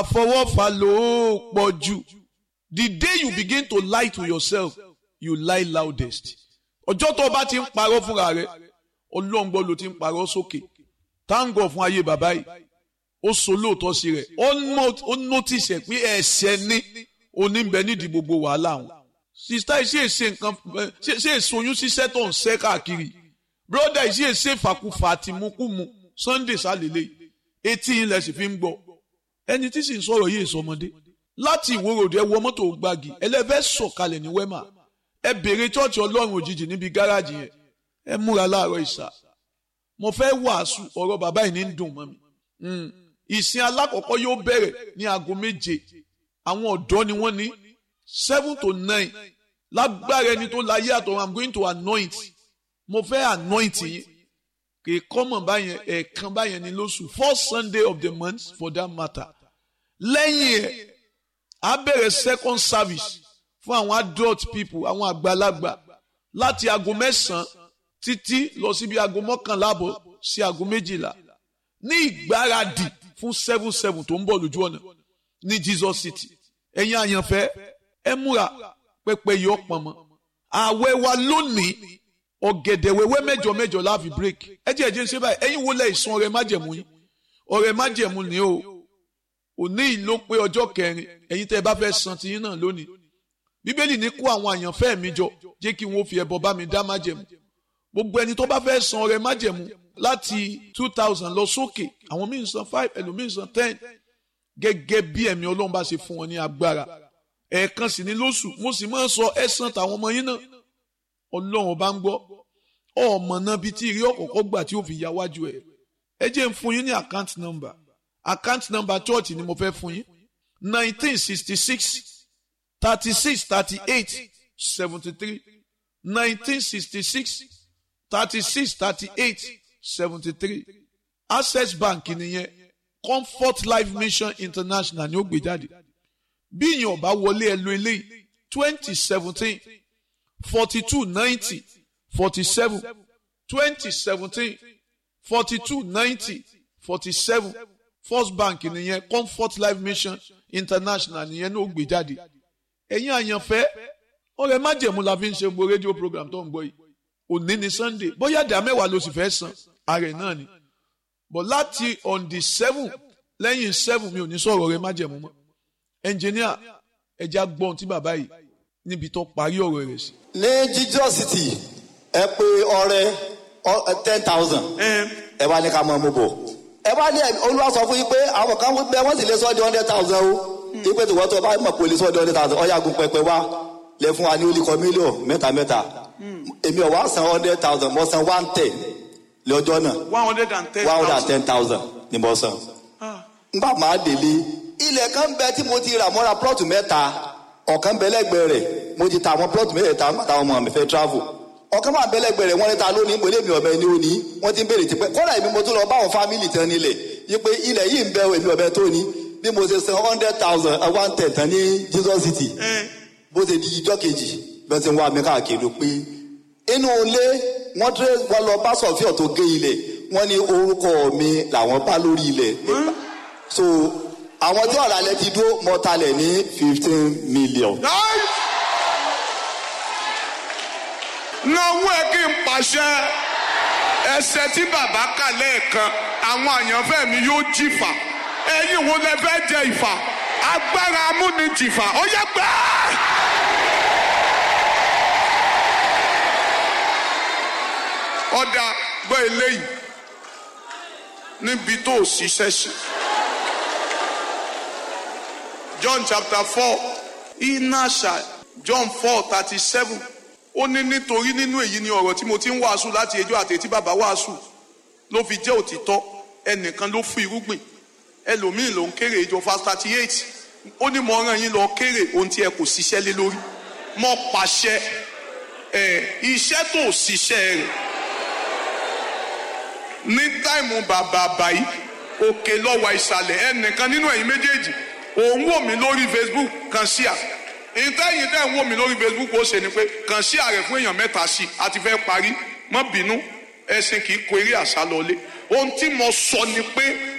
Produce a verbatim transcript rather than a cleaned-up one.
àfọwọ́fà ló pọ̀ jù. The day you begin to lie to yourself, you lie loudest. Ọjọ́ tó bá ti ń parọ́ fúnra rẹ̀, Ọlọ́run gbọ́ ló ti ń parọ́ sókè. Thank God fún ayé bàbá yìí. Ó sọ lóòótọ́ sí rẹ̀. Ó notice ẹ̀ pé ẹ̀ṣẹ̀ ní oníbẹ̀ nídìí gbogbo wàhálà wọn. Sista yìí ṣe èsè nǹkan ṣe èso oyún ṣiṣẹ́ tó ń ṣẹ́ káàkiri. Brother yìí ṣe èsè fàkúfà àti mukumu. Sunday sálélẹ̀ etí yín lẹ̀ sì fi ń gbọ́. Ẹni tí sì ń sọ̀rọ̀ yìí sọmọdé. Láti ìwòròdú ẹ wọ mọ́tò gbági ẹlẹ́fẹ́ sọ̀kalẹ̀ ní wẹ́mà. Ẹ bèrè chọ́ọ̀chì Ọlọ́run òjijì níbi gáràjì yẹn. Ẹ múra láàárọ̀ ìsà. Mo fẹ́ wàásù ọ̀rọ̀ bàbá yìí ní dùn mọ́ mi. Ìsìn alákọ̀ọ́kọ́ yóò bẹ̀rẹ̀ ní aago méje. Àwọn ọ̀dọ́ ni wọ́n ní seven to nine. Lágbára ẹni tó láyé àtọ̀ I'm going to anoint. Mo fẹ́ anoint yín. Kì í kọ́mọ̀ báyẹn ẹ̀ẹ̀kan báyẹn ní lóṣù. First Sunday of the month for that matter. Lẹ́yìn ẹ̀, a bẹ̀rẹ̀ second service fún àwọn adult people, àwọn àgbàlagbà láti aago mẹ́sàn-án títí lọ síbi aago mọ́kànlá àbọ̀ sí aago méjìlá. Ní ìgbáradì fún seven seven tó ń bọ̀ lójú ọ̀nà ní Jesus City. Ẹ̀yin àyànfẹ́ ẹ múra pẹpẹ yọ pọnmọ. Ààwẹ̀ wa lónìí ọ̀gẹ̀dẹ̀ wẹ́wẹ́ mẹ́jọ mẹ́jọ la fi break. Ẹ jẹ́ ẹ̀jẹ̀ ń ṣe báyìí ẹ̀yin wo lẹ ìsun ọrẹ májẹ̀mú yín. Ọrẹ májẹ̀mú ni o. Òní ìlò pé ọjọ́ kẹrin ẹ̀yin tẹ́ ẹ bá fẹ́ san tiyín náà lónìí. Bíbélì ní kó àwọn àyànfẹ́ mi jọ jẹ́ kí wọ́n fi ẹbọ bá mi dá májẹ̀mú. Gbogbo ẹni tó bá fẹ́ san ọrẹ májẹ̀mú láti two thousand lọ sókè àwọn míì ń san five ẹlòmíì ń san ten gẹ́gẹ́ bí ẹ̀mí Ọlọ́run bá ṣe fún wọn ní agbára. Ẹ̀ẹ̀kan sì ní lóṣù mo sì máa ń sọ ẹ̀san tàwọn ọmọ yín náà. Ọlọ́run bá ń gbọ́ ọmọ náà bíi tí ìrí ọ̀kọ̀ọ̀kọ̀ gbà tí ó fi ya wájú ẹ̀. Ẹ jẹ́ ń fún yín ní account number. Account number church ni mo fẹ́ fún yín. nineteen sixty six thirty six thirty eight seventy three nineteen sixty six thirty six thirty eight seventy three Access Bank nìyẹn Comfort Life Mission International ni ó gbé jáde. Bí ìyẹn ọba wọlé ẹ lo eléyìí twenty seventeen forty two ninety forty seven twenty seventeen forty two ninety forty seven First Bank nìyẹn Comfort Life Mission International nìyẹn ní ó gbé jáde. Ẹ̀yin àyànfẹ́ ọrẹ májẹ̀mú la fi ń ṣe gbogbo rédíò program tó ń gbọ́ yìí. Òní ni Sunday bóyá ìdá mẹ́wàá ló sì fẹ́ san ààrẹ náà ni. But láti on the seven lẹ́yìn seven mi ò ní sọ̀rọ̀ ọrẹ májẹ̀mú mọ́. Engineer ẹja gbọ́n tí bàbá yìí níbi tó parí ọ̀rọ̀ rẹ̀ sí. Ní Jesus City ẹ pé ọrẹ ten thousand ẹ wá ní ká mọ ọmọ bọ̀. Ẹ bá ní Olúwa sọ fún yín pé àwọn kan wípé wọ́n sì lè sọ di hundred thousand o. Ipe tí wọ́n tó bá mọ̀ pé olè sọ di hundred thousand ọ̀yà gun pẹpẹ wá lẹ fún wa ní olùkọ́ mílíọ̀nù mẹ́ta mẹ́ta. Èmi ò wá san hundred thousand mo san one ten lọ́jọ́ náà. one hundred and ten thousand. one hundred and ten thousand ni mo san. Ngbà máa délé ilẹ̀ kan bẹ tí mo ti rà mọ́ra plọ́ọ̀tù mẹ́ta ọ̀kan bẹ lẹ́gbẹ̀ẹ́ rẹ̀ mo ti ta àwọn plọ́ọ̀tù mẹ́ta táwọn ọmọ mi fẹ́ travel. Ọ̀kan máa bẹ lẹ́gbẹ̀ẹ́ rẹ̀ wọ́n ní ta lónìí mo lé mi ọ̀bẹ ní òní wọ́n ti ń béèrè tipẹ́ kọ́lá èmi mo tún lọ bá àwọn fámìlì tán nílẹ̀ yí pé ilẹ̀ yìí ń bẹ èmi ọ̀bẹ tó ní bí mo ṣe san hundred thousand one ten tán ní Jesus City bó ṣe di ijọ́ kejì bẹ́ẹ̀ ṣe ń wá mi káàkiri pé inú ilé wọ́n tẹ́ wọ́n lọ bá sọ̀fíọ̀ tó gé ilẹ̀ wọ́n ní orúkọ mi làwọn bá lórí ilẹ̀ so àwọn tí ọ̀rọ̀ alẹ́ ti dúró mọ́talẹ̀ ní fifteen million. náwó ẹ kí n pàṣẹ ẹsẹ̀ tí bàbá kà lẹ́ẹ̀kan àwọn àyànfẹ́ mi yóò jìfà ẹ̀yin wo lẹ fẹ́ jẹ ìfà agbára amúnijìfà ó yẹ gbẹ. ọ̀dà gbọ́ eléyìí níbi tó ṣiṣẹ́ sí. John chapter four inasha John four thirty seven ó ní nítorí nínú èyí ni ọ̀rọ̀ tí mo ti ń wàásù láti ẹjọ́ àti etí bàbá wàásù ló fi jẹ́ òtítọ́ ẹnìkan ló fún irúgbìn ẹlòmíì ló ń kéré ìjọ verse thirty eight ó ní mo rán yín lọ kéré ohun tí ẹ kò ṣiṣẹ́ lé lórí mo pàṣẹ ẹ iṣẹ́ tó ṣiṣẹ́ rẹ̀ ní táìmù bàbá báyìí òkè lọ́wọ́ ìsàlẹ̀ ẹnìkan nínú ẹ̀yin méjèèjì òun wò mí lórí Facebook kan sí à ìtẹ́yìn tẹ́ ń wò mí lórí Facebook ó ṣe ni pé kàn sí ààrẹ fún èèyàn mẹ́ta sí a ti fẹ́ parí má bínú ẹ̀sìn kì í kó eré àṣà lọlé ohun tí mo sọ ni pé